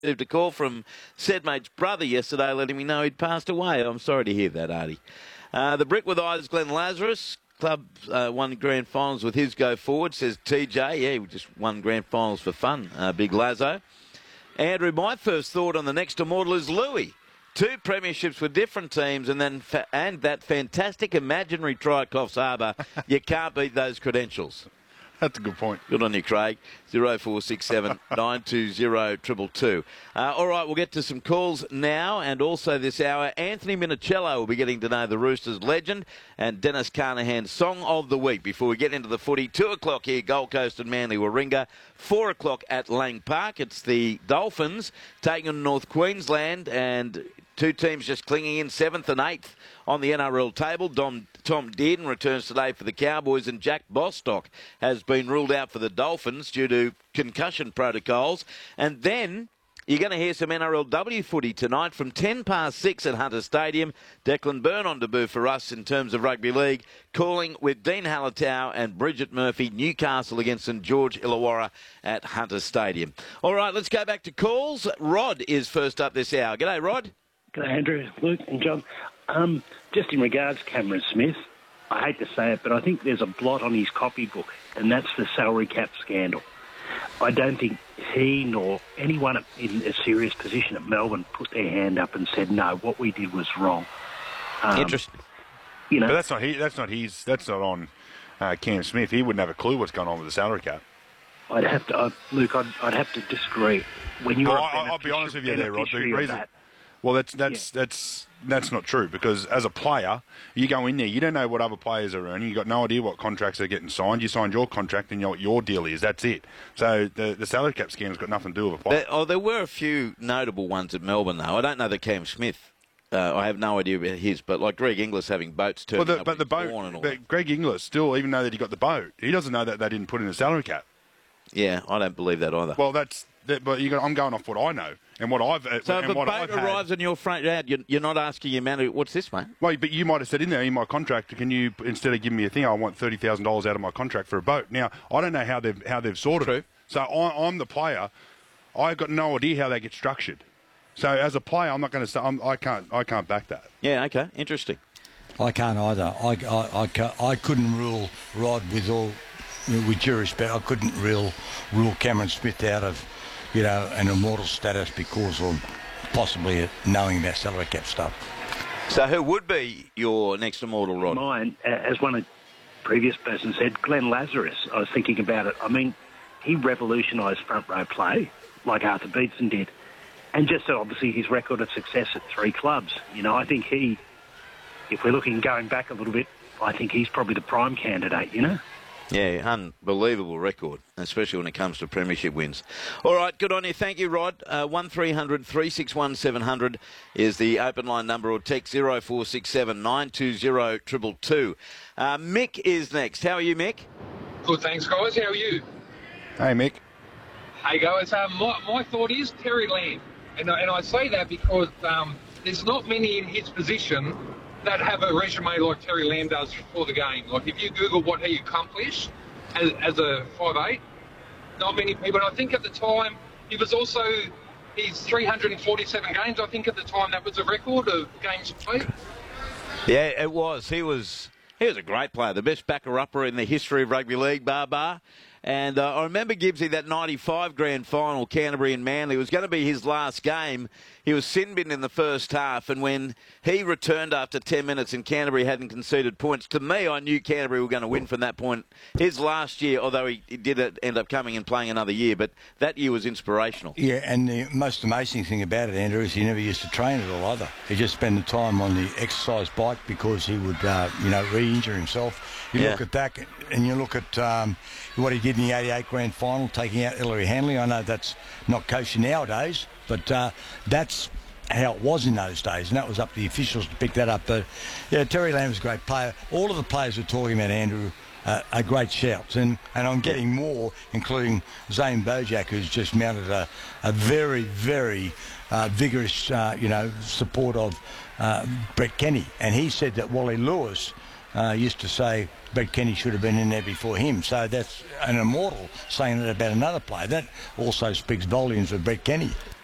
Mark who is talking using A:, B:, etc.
A: received a call from Sedmate's brother yesterday letting me know he'd passed away. I'm sorry to hear that, Artie. The Brick with Eyes, Glenn Lazarus. Club won grand finals with his go forward, says TJ. Yeah, he just won grand finals for fun, big Lazo. Andrew, my first thought on the next immortal is Louis. 2 premierships with different teams and that fantastic imaginary try at Coffs Harbour. You can't beat those credentials.
B: That's a good point.
A: Good on you, Craig. 0467 920 222. All right, we'll get to some calls now and also this hour. Anthony Minicello will be getting to know the Roosters legend and Dennis Carnahan's Song of the Week before we get into the footy. 2 o'clock here, Gold Coast and Manly Warringah. 4 o'clock at Lang Park. It's the Dolphins taking on North Queensland and 2 teams just clinging in 7th and 8th on the NRL table. Tom Dearden returns today for the Cowboys and Jack Bostock has been ruled out for the Dolphins due to concussion protocols. And then you're going to hear some NRLW footy tonight from 6:10 at Hunter Stadium. Declan Byrne on debut for us in terms of rugby league, calling with Dean Hallertau and Bridget Murphy, Newcastle against St George Illawarra at Hunter Stadium. All right, let's go back to calls. Rod is first up this hour. G'day, Rod.
C: G'day, Andrew, Luke and John. Just in regards to Cameron Smith, I hate to say it, but I think there's a blot on his copybook, and that's the salary cap scandal. I don't think he nor anyone in a serious position at Melbourne put their hand up and said, no, what we did was wrong.
A: Interesting.
C: You know,
B: But that's not on Cam Smith. He wouldn't have a clue what's going on with the salary cap.
C: I'd have to disagree. When you're
B: I'll be honest with you there, Rod. The reason. Well, that's not true because as a player, you go in there, you don't know what other players are earning. You got no idea what contracts are getting signed. You signed your contract and you know what your deal is. That's it. So the salary cap scandal's got nothing to do with a player.
A: There were a few notable ones at Melbourne, though. I don't know that Cam Smith. I have no idea about his, but like Greg Inglis having boats turning up.
B: But the boat, but Greg Inglis still, even though that he got the boat, he doesn't know that they didn't put in a salary cap.
A: Yeah, I don't believe that either.
B: Well, but I'm going off what I know and what I've.
A: So
B: and
A: if a
B: what
A: boat
B: I've
A: arrives in your front yard, you're not asking your manager, what's this, mate?
B: Well, but you might have said in there in my contract, can you instead of giving me a thing, I want $30,000 out of my contract for a boat. Now I don't know how they've sorted it. So I'm the player. I've got no idea how they get structured. So as a player, I'm not going to say I can't back that.
A: Yeah. Okay. Interesting.
D: I can't either. I couldn't rule Rod with due respect. I couldn't rule Cameron Smith out of an immortal status because of possibly knowing about salary cap stuff.
A: So who would be your next immortal, Rod?
C: Mine, as one of the previous person said, Glenn Lazarus. I was thinking about it. I mean, he revolutionised front row play like Arthur Beetson did. And just obviously his record of success at 3 clubs. I think if we're looking going back a little bit, I think he's probably the prime candidate,
A: Yeah, unbelievable record, especially when it comes to premiership wins. All right, good on you. Thank you, Rod. 1300 361 700 is the open line number, or text 0467 920 222. Mick is next. How are you, Mick?
E: Good, thanks, guys. How are you?
B: Hey, Mick.
E: Hey, guys. My thought is Terry Lamb. And I say that because there's not many in his position that have a resume like Terry Lamb does for the game. Like, if you Google what he accomplished as a 5'8", not many people. And I think at the time, he was also, his 347 games, I think at the time that was a record of games played.
A: Yeah, it was. He was a great player, the best backer-upper in the history of rugby league, bar. And I remember Gibbsy, that 95 grand final, Canterbury and Manly. It was going to be his last game. He was sin-binned in the first half, and when he returned after 10 minutes and Canterbury hadn't conceded points, to me, I knew Canterbury were going to win from that point. His last year, although he did end up coming and playing another year, but that year was inspirational.
D: Yeah, and the most amazing thing about it, Andrew, is he never used to train at all either. He just spent the time on the exercise bike because he would, re-injure himself. You look at that, and you look at what he did in the 88 grand final, taking out Ellery Hanley. I know that's not kosher nowadays, but that's how it was in those days, and that was up to the officials to pick that up. But yeah, Terry Lamb was a great player. All of the players we're talking about, Andrew, are great shouts, and I'm getting more, including Zane Bojack, who's just mounted a very, very vigorous, support of Brett Kenny, and he said that Wally Lewis used to say Brett Kenny should have been in there before him. So that's an immortal saying that about another player. That also speaks volumes of Brett Kenny.